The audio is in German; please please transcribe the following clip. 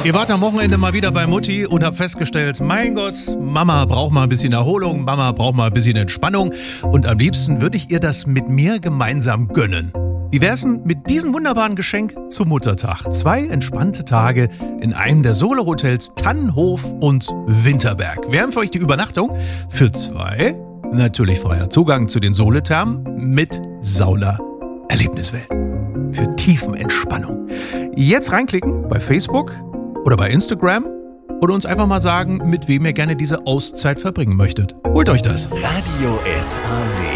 Ihr wart am Wochenende mal wieder bei Mutti und habt festgestellt, mein Gott, Mama braucht mal ein bisschen Erholung, Mama braucht mal ein bisschen Entspannung und am liebsten würde ich ihr das mit mir gemeinsam gönnen. Wie wär's denn mit diesem wunderbaren Geschenk zum Muttertag? 2 entspannte Tage in einem der Solar-Hotels Tannenhof und Winterberg. Wir haben für euch die Übernachtung für 2, natürlich freier Zugang zu den Solethermen mit Sauna-Erlebniswelt. Für Tiefenentspannung. Jetzt reinklicken bei Facebook oder bei Instagram oder uns einfach mal sagen, mit wem ihr gerne diese Auszeit verbringen möchtet. Holt euch das. Radio SAW.